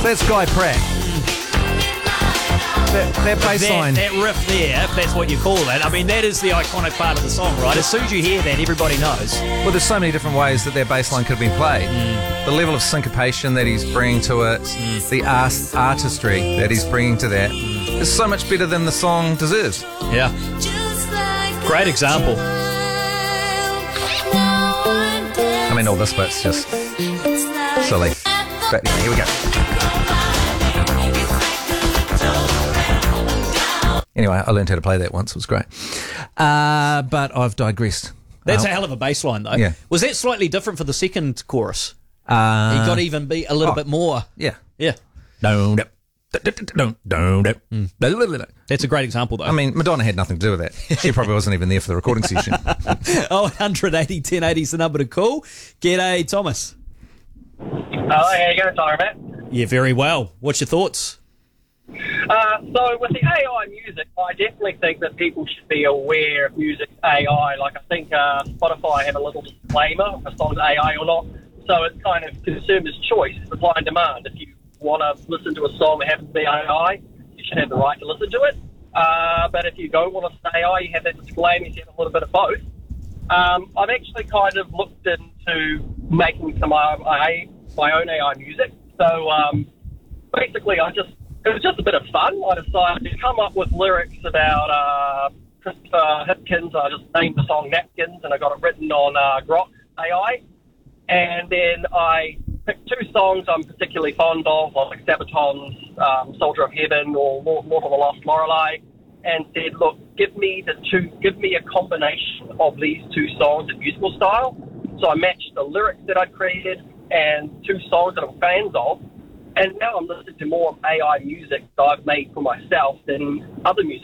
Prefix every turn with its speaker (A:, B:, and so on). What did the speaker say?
A: That's Guy Pratt. That bass line.
B: That riff there, if that's what you call it, I mean, that is the iconic part of the song, right? As soon as you hear that, everybody knows.
A: Well, there's so many different ways that bass line could have been played. The level of syncopation that he's bringing to it, the artistry that he's bringing to that, is so much better than the song deserves.
B: Yeah. Great example.
A: I mean, all this bit's just silly. But yeah, here we go. Anyway, I learned how to play that once. It was great. But I've digressed.
B: That's a hell of a bass line, though.
A: Yeah.
B: Was that slightly different for the second chorus? He got to even be a little bit more.
A: Yeah.
B: Yeah.
A: That's
B: That's a great example, though.
A: I mean, Madonna had nothing to do with that. She probably wasn't even there for the recording session.
B: 180 1080 is the number to call. G'day, Thomas.
C: Oh, how you going, Tyler, Matt?
B: Yeah, very well. What's your thoughts?
C: So with the AI music, I definitely think that people should be aware of music's AI. Like, I think Spotify have a little disclaimer if a song's AI or not. So it's kind of consumer's choice, supply and demand. If you want to listen to a song that happens to be AI, you should have the right to listen to it. But if you don't want to say AI, you have that disclaimer, you have a little bit of both. I've actually kind of looked into making some my own AI music. So basically, it was just a bit of fun. I decided to come up with lyrics about Christopher Hipkins. I just named the song Napkins, and I got it written on Grok AI. And then I picked two songs I'm particularly fond of, like Sabaton's Soldier of Heaven or Lord of the Lost Lorelei, and said, look, give me a combination of these two songs in musical style. So I matched the lyrics that I'd created and two songs that I'm fans of. And now I'm listening to more AI music that I've made for myself than other music